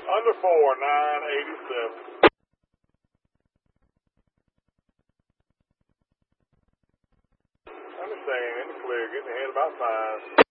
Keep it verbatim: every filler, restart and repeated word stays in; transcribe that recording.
Under four, nine eighty-seven. Understand, in the clear, getting ahead about five.